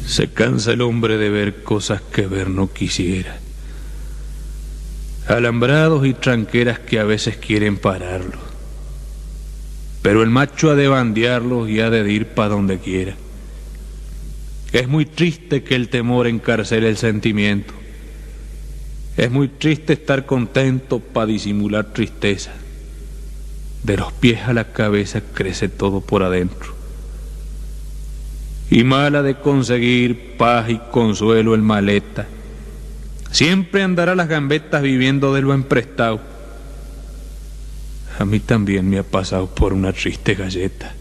Se cansa el hombre de ver cosas que ver no quisiera. Alambrados y tranqueras que a veces quieren pararlo. Pero el macho ha de bandearlos y ha de ir pa' donde quiera. Es muy triste que el temor encarcele el sentimiento. Es muy triste estar contento pa' disimular tristeza. De los pies a la cabeza crece todo por adentro. Y mala de conseguir paz y consuelo el maleta. Siempre andará las gambetas viviendo de lo emprestado. A mí también me ha pasado por una triste galleta.